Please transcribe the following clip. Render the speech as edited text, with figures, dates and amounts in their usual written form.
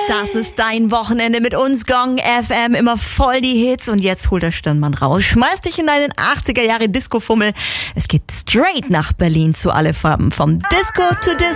Das ist dein Wochenende mit uns, Gong FM, immer voll die Hits. Und jetzt holt der Stirnmann raus, schmeiß dich in deinen 80er Jahre Disco-Fummel. Es geht straight nach Berlin zu Alle Farben, vom Disco to Disco.